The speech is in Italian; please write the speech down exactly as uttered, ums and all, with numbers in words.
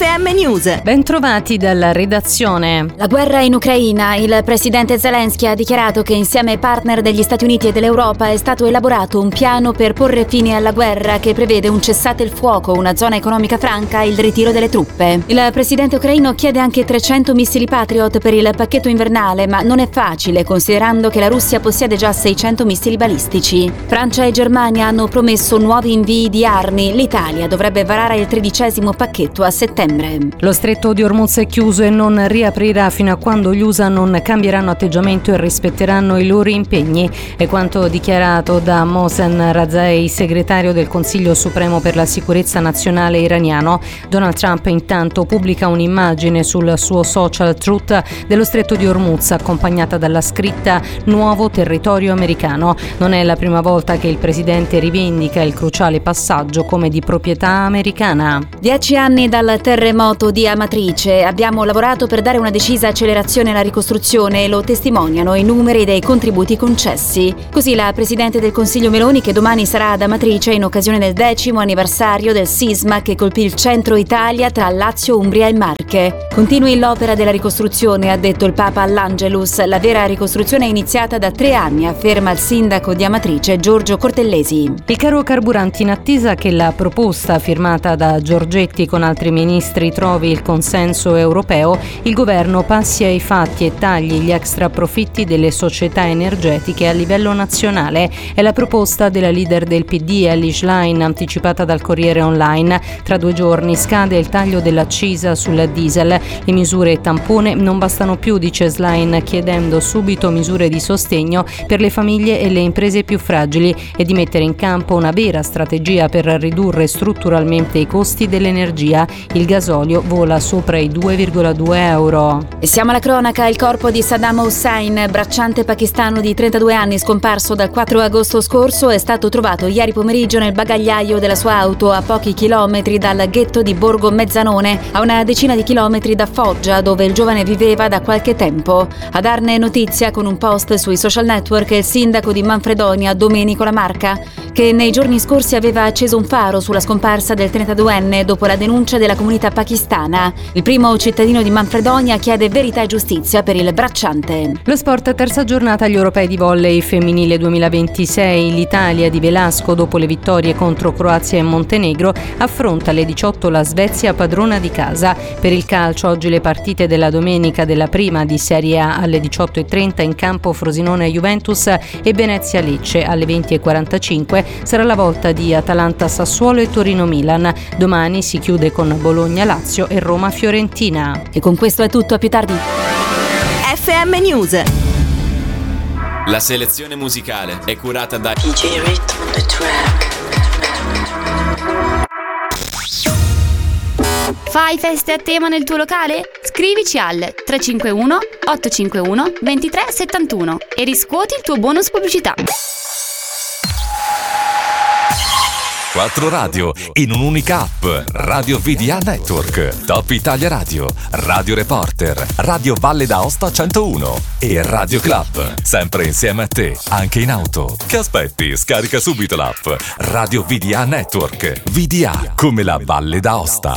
M News. Bentrovati dalla redazione. La guerra in Ucraina. Il presidente Zelensky ha dichiarato che insieme ai partner degli Stati Uniti e dell'Europa è stato elaborato un piano per porre fine alla guerra che prevede un cessate il fuoco, una zona economica franca e il ritiro delle truppe. Il presidente ucraino chiede anche trecento missili Patriot per il pacchetto invernale, ma non è facile considerando che la Russia possiede già seicento missili balistici. Francia e Germania hanno promesso nuovi invii di armi. L'Italia dovrebbe varare il tredicesimo pacchetto a settembre. Lo stretto di Hormuz è chiuso e non riaprirà fino a quando gli U S A non cambieranno atteggiamento e rispetteranno i loro impegni. È quanto dichiarato da Mohsen Razai, segretario del Consiglio Supremo per la Sicurezza Nazionale iraniano. Donald Trump intanto pubblica un'immagine sul suo social Truth dello stretto di Hormuz accompagnata dalla scritta "Nuovo territorio americano". Non è la prima volta che il presidente rivendica il cruciale passaggio come di proprietà americana. Dieci anni dal terremoto di Amatrice. Abbiamo lavorato per dare una decisa accelerazione alla ricostruzione e lo testimoniano i numeri dei contributi concessi. Così la Presidente del Consiglio Meloni, che domani sarà ad Amatrice in occasione del decimo anniversario del sisma che colpì il centro Italia tra Lazio, Umbria e Marche. Continui l'opera della ricostruzione, ha detto il Papa all'Angelus. La vera ricostruzione è iniziata da tre anni, afferma il sindaco di Amatrice, Giorgio Cortellesi. Il caro carburanti, in attesa che la proposta firmata da Giorgetti con altri ministri trovi il consenso europeo, il governo passi ai fatti e tagli gli extra profitti delle società energetiche a livello nazionale. È la proposta della leader del P D, Elly Schlein, anticipata dal Corriere Online. Tra due giorni scade il taglio dell'accisa sul diesel. Le misure tampone non bastano più, dice Schlein, chiedendo subito misure di sostegno per le famiglie e le imprese più fragili e di mettere in campo una vera strategia per ridurre strutturalmente i costi dell'energia. Il gasolio vola sopra i due virgola due euro. E siamo alla cronaca. Il corpo di Saddam Hussein, bracciante pakistano di trentadue anni scomparso dal quattro agosto scorso, è stato trovato ieri pomeriggio nel bagagliaio della sua auto a pochi chilometri dal ghetto di Borgo Mezzanone, a una decina di chilometri da Foggia, dove il giovane viveva da qualche tempo. A darne notizia con un post sui social network il sindaco di Manfredonia, Domenico Lamarca, che nei giorni scorsi aveva acceso un faro sulla scomparsa del trentaduenne dopo la denuncia della comunità pakistana. Il primo cittadino di Manfredonia chiede verità e giustizia per il bracciante. Lo sport, terza giornata agli europei di volley femminile duemilaventisei. L'Italia di Velasco, dopo le vittorie contro Croazia e Montenegro, affronta alle diciotto la Svezia, padrona di casa. Per il calcio, oggi le partite della domenica della prima di Serie A alle diciotto e trenta in campo Frosinone-Juventus e Venezia-Lecce. Alle venti e quarantacinque sarà la volta di Atalanta-Sassuolo e Torino-Milan. Domani si chiude con Bologna-Lazio e Roma-Fiorentina. E con questo è tutto, a più tardi. F M News. La selezione musicale è curata da D J Rhythm on the track. Fai feste a tema nel tuo locale? Scrivici al tre cinque uno otto cinque uno due tre sette uno e riscuoti il tuo bonus pubblicità. Quattro radio in un'unica app. Radio V D A Network, Top Italia Radio, Radio Reporter, Radio Valle d'Aosta centouno e Radio Club. Sempre insieme a te, anche in auto. Che aspetti? Scarica subito l'app. Radio V D A Network. V D A come la Valle d'Aosta.